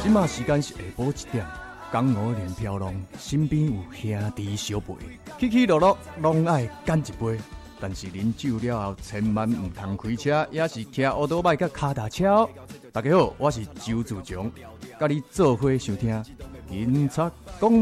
即马时间是下晡1点，江湖连飘浪，身边有兄弟相陪，起起落落拢爱干一杯。但是啉酒了后，千万唔通开车，也是骑奥多麦甲脚踏车哦。大家好，我是周自强，甲你做伙收听警察讲。